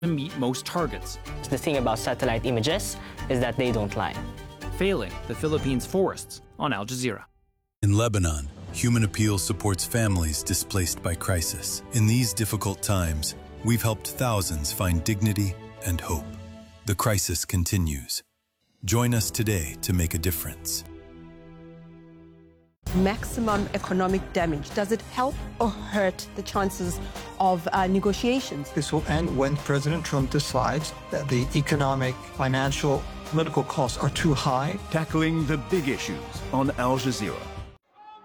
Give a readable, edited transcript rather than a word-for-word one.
to meet most targets. The thing about satellite images is that they don't lie. Failing the Philippines forests on Al Jazeera. In Lebanon, Human Appeal supports families displaced by crisis. In these difficult times, we've helped thousands find dignity and hope. The crisis continues. Join us today to make a difference. Maximum economic damage. Does it help or hurt the chances of negotiations? This will end when President Trump decides that the economic, financial, political costs are too high. Tackling the big issues on Al Jazeera.